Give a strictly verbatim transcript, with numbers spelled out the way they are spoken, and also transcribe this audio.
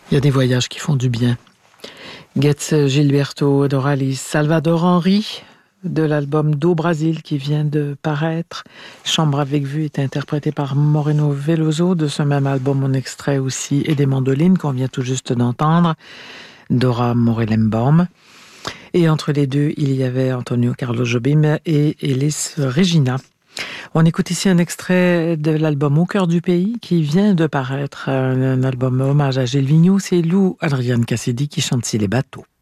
Il y a des voyages qui font du bien. Getz Gilberto Doralis, Salvador Henry, de l'album Do Brasil qui vient de paraître. Chambre avec vue est interprété par Moreno Veloso. De ce même album, on extrait aussi Et des mandolines qu'on vient tout juste d'entendre, Dora Morelenbaum. Et entre les deux, il y avait Antonio Carlos Jobim et Elis Regina. On écoute ici un extrait de l'album Au cœur du pays qui vient de paraître, un album hommage à Gilles Vignoux. C'est Lou Adrian Cassidy qui chante Si les bateaux.